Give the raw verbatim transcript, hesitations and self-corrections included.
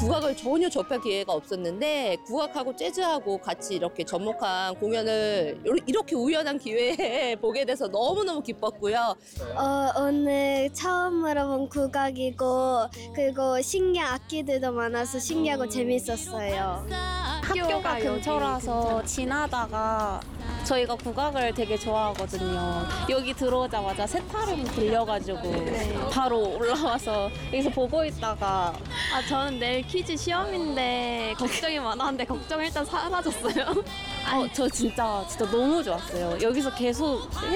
국악을 전혀 접할 기회가 없었는데 국악하고 재즈하고 같이 이렇게 접목한 공연을 이렇게 우연한 기회에 보게 돼서 너무너무 기뻤고요. 어, 오늘 처음으로 본 국악이고 그리고 신기한 악기들도 많아서 신기하고 재밌었어요. 학교가 근처라서 지나다가 저희가 국악을 되게 좋아하거든요. 여기 들어오자마자 세타령 들려가지고 바로 올라와서 여기서 보고 있다가 아, 저는 내일 퀴즈 시험인데 걱정이 많았는데 걱정 일단 사라졌어요. 어, 저 진짜 진짜 너무 좋았어요. 여기서 계속